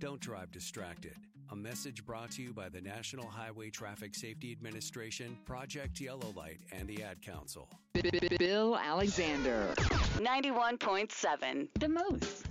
Don't drive distracted. A message brought to you by the National Highway Traffic Safety Administration, Project Yellow Light, and the Ad Council. Bill Alexander. 91.7. The Moose.